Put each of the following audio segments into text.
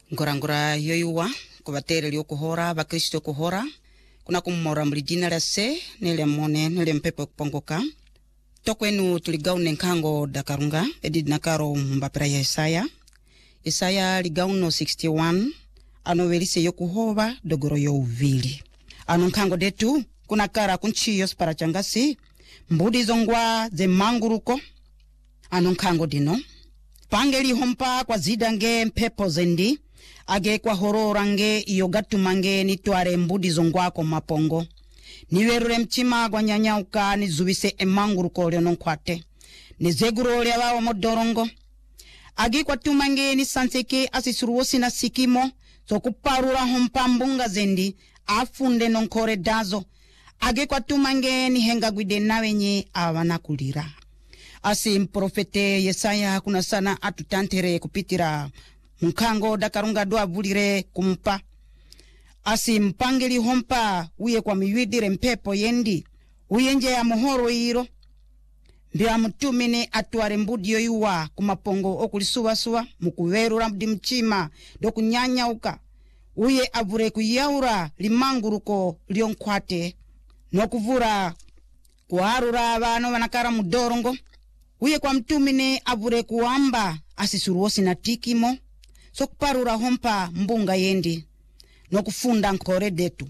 Ngorangora yoyuwa kubatere lyokuhora bakristo kuhora kuna kumora mlidina la se nele mone nele mpepo kupongoka tokwenu tuligaune nkango dakarunga edidinakaro mbapira ya Isaya ligauno 61 ano welise yokuhova dogoro yo uvili ano nkango detu kuna kara kunchiyos para changasi mbudi zongwa ze manguruko ano nkango dino pangeli hompa kwa zidange mpepo zendi age kwa hororange iyogatumange nitware mbudi zongwako mapongo niwerure mchima gwa nyanyauka nizubise emanguruko lyo nonkwate nizeguro lya bawo modorongo age kwa tumange ni sanseke asisuruosi na sikimo so kuparura hompa mbunga zendi afunde nonkore dazo age kwa tumange ni henga gwide nawenye awanakulira asi mprofete Yesaya kuna sana atutantere kupitira mkango dakarunga doa bulire kumpa asi mpangeli hompa uye kwa miwidire mpepo yendi uyenje ya muhoro iro mbia mtumine atuare mbudi yoyuwa kumapongo okulisuwa suwa mukuverura mdi mchima doku nyanya uka uye avure kuyaura limanguruko lionkwate nokuvura kuharura abano wanakara mudorongo uye kwa mtumine avure kuamba asisuruosi na tikimo so kuparura hompa mbunga yendi nokufunda nkore detu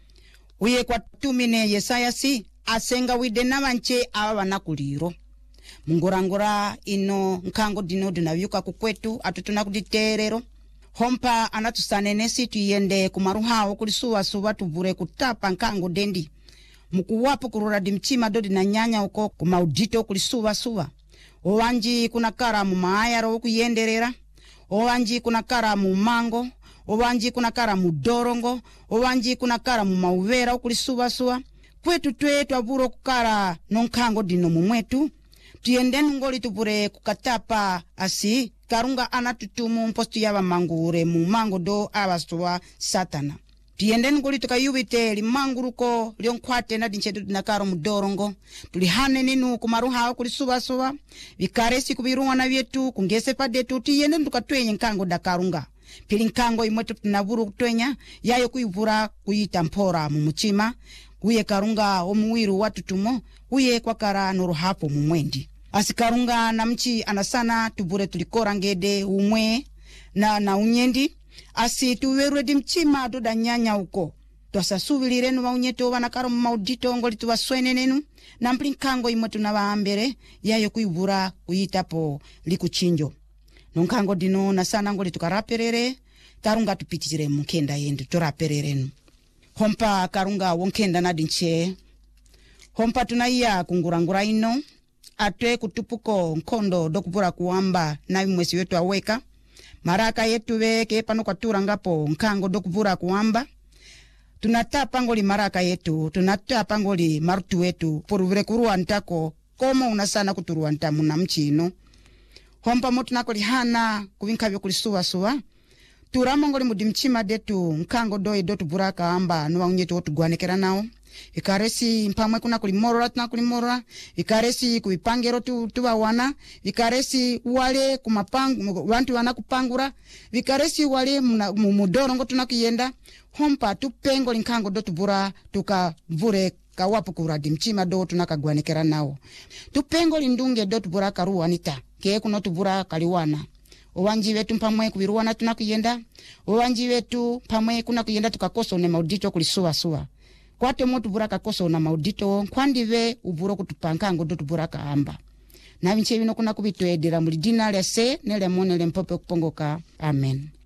uye kwa tumine Yesaya si asenga wide nawanche awa wanakuliro mungorangora ino nkango dino dinavyuka kukwetu atutuna kuditerero hompa anatusanenesi tuyende kumaruhao kulisuwa suwa tuvure kutapa nkango dendi mukuwapo kurura dimchima dodi na nyanya uko kumaudito kulisuwa suwa owanji kuna kara mumaayaro kuyenderera owanji kuna kara mumango owanji kuna kara mudorongo owanji kuna kara mumauvera kulisuwa suwa kwetu twetu avuro kukara nonkango dino mumwetu tuyendenu ngoli tuvure kukatapa asi karunga anatutumu mpostu yaba mangure mumango do abasuwa satana tuyendenu ngoli tukayubite limanguruko lionkwate na dinchetu dinakaro mudorongo tulihane ninu kumaruha kulisuwa suwa vikaresi kubiruwa na vyetu kungese padetu tuyendenu tukatwenye nkango dakarunga pili nkango imwetu tunavuru kutwenya yayo kuivura kuyita mpora mumuchima uye karunga omuwiru watutumo uye kwa kara noruhapo mumwendi asikarunga na mchi anasana tubure tulikora ngede umwe na unyendi asi tuwerwe dimchima doda nyanya uko twasasubilirenu waunyeto wanakaro maudito ngoli tuwaswenenenu na mplinkango imwetu na waambere yayo kuivura kuyitapo likuchinjo nonkango dino nasana ngoli tukaraperere karunga tupitire mukenda yendi torapererenu hompa karunga wonkenda na dinche hompa tunaiya kungurangura ino atwe kutupuko nkondo dokubura kuamba na mwesi wetu aweka maraka yetu weke pano kwa turangapo nkango dokubura kuamba tunatapa ngoli maraka yetu tunatapa ngoli marutu wetu poruvire kuruwa ntako komo unasana kuturuwa ntamu na mchino hompa motu nako lihana kuvinkavyo kulisuwa suwa turamo ngoli mudimchima detu nkango doi dotu buraka amba nuwa unyetu otu guanekera nao vikaresi mpamwe kuna kulimorora tuna kulimorora vikaresi kuipangero tuwa wana vikaresi wale kumapangu wantu wana kupangura vikaresi wale mudorongo tunakuyenda hompa tupengo linkango dotu bura tukavure kawapu kuradi mchima do tunakagwanekera nao tupengo lindunge dotu bura karuwanita kee kunotu bura kaliwana owanji wetu mpamwe kubiruwana tunakuyenda owanji wetu pamwe kuna kuyenda tukakoso ne maudito kulisuwa suwa kwate motu buraka koso na maudito kwandive uburo kutupankango dotu buraka amba na vinche vino kuna kubitwedera mulidina lya se nele mone le mpope kupongoka amen.